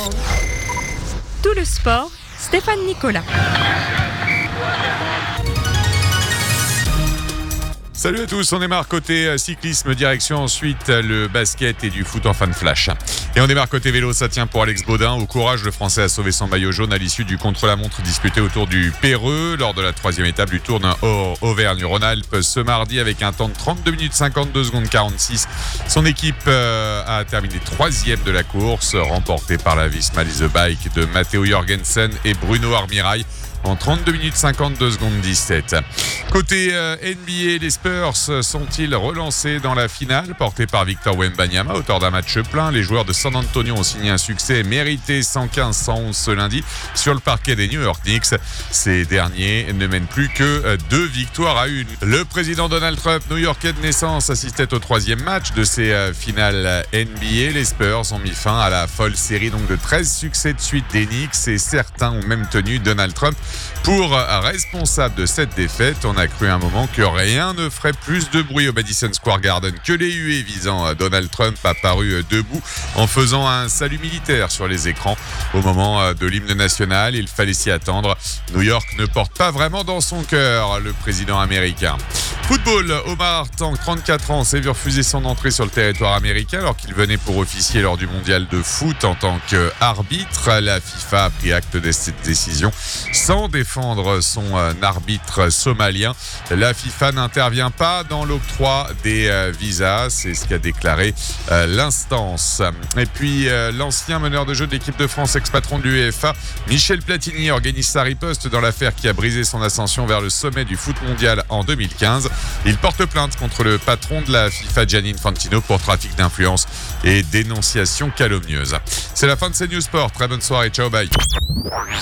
Tout le sport, Stéphane Nicolas. Salut à tous, on démarre côté cyclisme, direction ensuite le basket et du foot en fin de flash. Et on démarre côté vélo, ça tient pour Alex Baudin. Au courage, le Français a sauvé son maillot jaune à l'issue du contre-la-montre disputé autour du Péreux lors de la 3e étape du Tour d'un Auvergne-Rhône-Alpes ce mardi avec un temps de 32 minutes 52 secondes 46. Son équipe a terminé 3e de la course, remportée par la Visma Lease Bike de Matteo Jorgensen et Bruno Armirail en 32 minutes 52 secondes 17. Côté NBA, les Spurs sont-ils relancés dans la finale portée par Victor Wembanyama, auteur d'un match plein. Les joueurs de San Antonio ont signé un succès mérité 115-111 ce lundi sur le parquet des New York Knicks. Ces derniers ne mènent plus que 2 victoires à 1. Le président Donald Trump, new-yorkais de naissance, assistait au 3e match de ces finales NBA. Les Spurs ont mis fin à la folle série donc de 13 succès de suite des Knicks et certains ont même tenu Donald Trump pour responsable de cette défaite. On a cru un moment que rien ne ferait plus de bruit au Madison Square Garden que les huées visant Donald Trump, apparu debout en faisant un salut militaire sur les écrans au moment de l'hymne national. Il fallait s'y attendre. New York ne porte pas vraiment dans son cœur le président américain. Football, Omar Tank, 34 ans, s'est vu refuser son entrée sur le territoire américain alors qu'il venait pour officier lors du mondial de foot en tant qu'arbitre. La FIFA a pris acte de cette décision sans défendre son arbitre somalien. La FIFA n'intervient pas dans l'octroi des visas, c'est ce qu'a déclaré l'instance. Et puis l'ancien meneur de jeu de l'équipe de France, ex-patron de l'UEFA, Michel Platini, organise sa riposte dans l'affaire qui a brisé son ascension vers le sommet du foot mondial en 2015. Il porte plainte contre le patron de la FIFA, Gianni Infantino, pour trafic d'influence et dénonciation calomnieuse. C'est la fin de CNews Sport. Très bonne soirée. Ciao, bye.